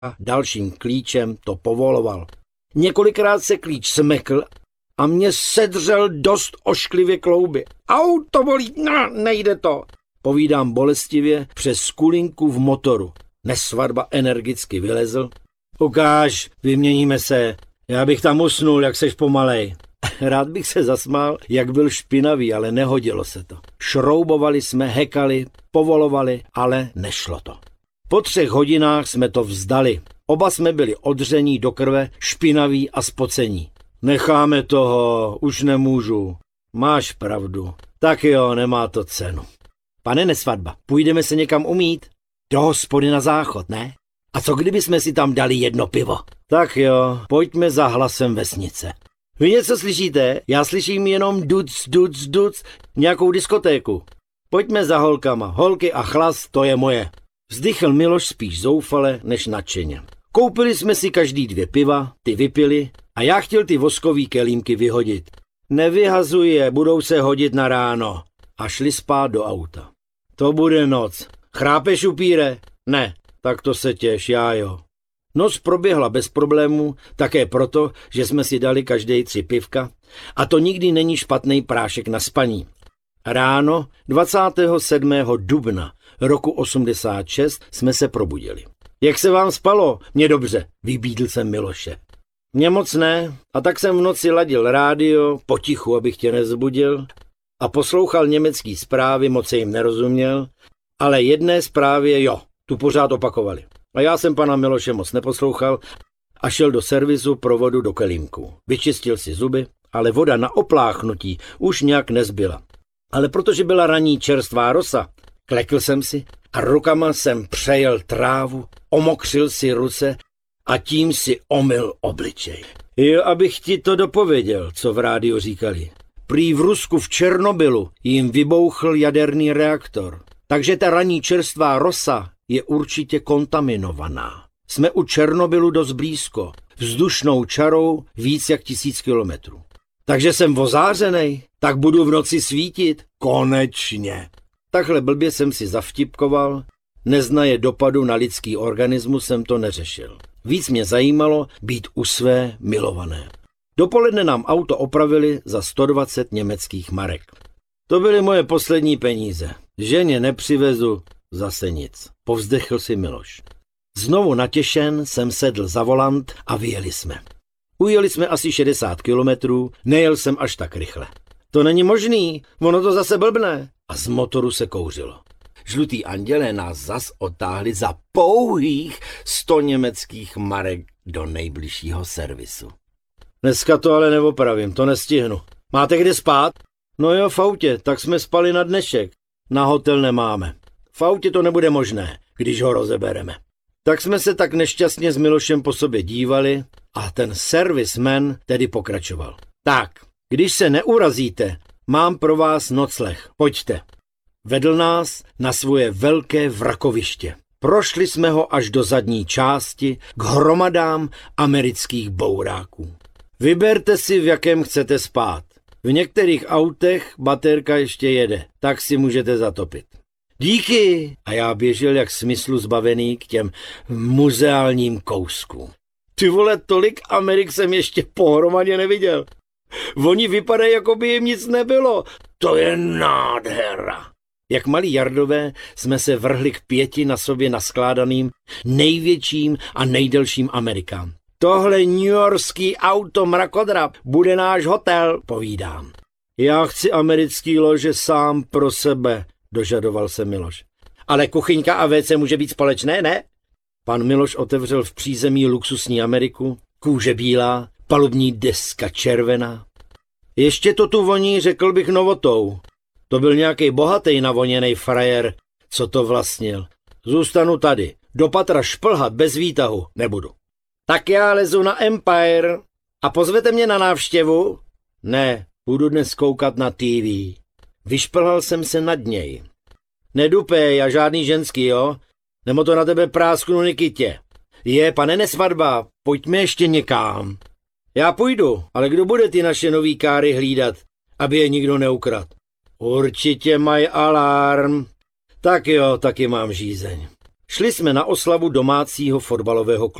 dalším klíčem to povoloval. Několikrát se klíč smekl a mě sedřel dost ošklivě klouby. Au, to bolí, nejde to, povídám bolestivě přes skulinku v motoru. Nesvadba energicky vylezl. Ukáž, vyměníme se, já bych tam usnul, jak seš pomalej. Rád bych se zasmál, jak byl špinavý, ale nehodilo se to. Šroubovali jsme, hekali, povolovali, ale nešlo to. Po 3 hodinách jsme to vzdali. Oba jsme byli odření do krve, špinaví a spocení. Necháme toho, už nemůžu. Máš pravdu. Tak jo, nemá to cenu. Pane Nesvadba, půjdeme se někam umýt? Do hospody na záchod, ne? A co kdyby jsme si tam dali 1 pivo? Tak jo, pojďme za hlasem vesnice. Vy něco slyšíte? Já slyším jenom duc, duc, duc, nějakou diskotéku. Pojďme za holkama, holky a chlas, to je moje. Vzdychl Miloš spíš zoufale než nadšeně. Koupili jsme si každý 2 piva, ty vypili a já chtěl ty voskový kelímky vyhodit. Nevyhazuj je, budou se hodit na ráno. A šli spát do auta. To bude noc. Chrápeš, upíre? Ne, tak to se těš, já jo. Noc proběhla bez problémů, také proto, že jsme si dali každý 3 pivka a to nikdy není špatný prášek na spaní. Ráno 27. dubna roku 86 jsme se probudili. Jak se vám spalo? Mně dobře, vybídl jsem Miloše. Mně moc ne, a tak jsem v noci ladil rádio, potichu, abych tě nezbudil, a poslouchal německý zprávy, moc se jim nerozuměl, ale jedné zprávě jo, tu pořád opakovali. A já jsem pana Miloše moc neposlouchal a šel do servisu pro vodu do kelímku. Vyčistil si zuby, ale voda na opláchnutí už nějak nezbyla. Ale protože byla ranní čerstvá rosa, klekl jsem si a rukama jsem přejel trávu, omokřil si ruce a tím si omyl obličej. Jo, abych ti to dopověděl, co v rádiu říkali. Prý v Rusku v Černobylu jim vybouchl jaderný reaktor. Takže ta ranní čerstvá rosa je určitě kontaminovaná. Jsme u Černobylu dost blízko, vzdušnou čarou víc jak 1000 kilometrů. Takže jsem ozářenej, tak budu v noci svítit? Konečně. Takhle blbě jsem si zavtipkoval, neznaje dopadu na lidský organismus jsem to neřešil. Víc mě zajímalo být u své milované. Dopoledne nám auto opravili za 120 německých marek. To byly moje poslední peníze. Ženě nepřivezu zase nic. Povzdechl si Miloš. Znovu natěšen jsem sedl za volant a vyjeli jsme. Ujeli jsme asi 60 kilometrů, nejel jsem až tak rychle. To není možný, ono to zase blbne. A z motoru se kouřilo. Žlutý andělé nás zas otáhli za pouhých 100 německých marek do nejbližšího servisu. Dneska to ale neopravím, to nestihnu. Máte kde spát? No jo, v autě, tak jsme spali na dnešek. Na hotel nemáme. V autě to nebude možné, když ho rozebereme. Tak jsme se tak nešťastně s Milošem po sobě dívali a ten servisman tedy pokračoval. Tak, když se neurazíte, mám pro vás nocleh, pojďte. Vedl nás na svoje velké vrakoviště. Prošli jsme ho až do zadní části k hromadám amerických bouráků. Vyberte si, v jakém chcete spát. V některých autech baterka ještě jede, tak si můžete zatopit. Díky! A já běžel jak smyslu zbavený k těm muzeálním kouskům. Ty vole, tolik Amerik jsem ještě pohromadě neviděl. Oni vypadají, jako by jim nic nebylo. To je nádhera. Jak malí Jardové jsme se vrhli k 5 na sobě naskládaným největším a nejdelším Amerikám. Tohle newyorský auto mrakodrap bude náš hotel, povídám. Já chci americký lože sám pro sebe, dožadoval se Miloš. Ale kuchyňka a WC může být společné, ne? Pan Miloš otevřel v přízemí luxusní Ameriku, kůže bílá, palubní deska červená. Ještě to tu voní, řekl bych, novotou. To byl nějaký bohatý navoněnej frajer, co to vlastnil. Zůstanu tady, do patra šplhat bez výtahu nebudu. Tak já lezu na Empire. A pozvete mě na návštěvu? Ne, budu dnes koukat na TV. Vyšplhal jsem se nad něj. Nedupej a žádný ženský, jo? Nebo to na tebe prásknu Nikitě. Je, pane Nesvadba, pojďme ještě někam. Já půjdu, ale kdo bude ty naše nový káry hlídat, aby je nikdo neukradl? Určitě mají alarm. Tak jo, taky mám žízeň. Šli jsme na oslavu domácího fotbalového klubu.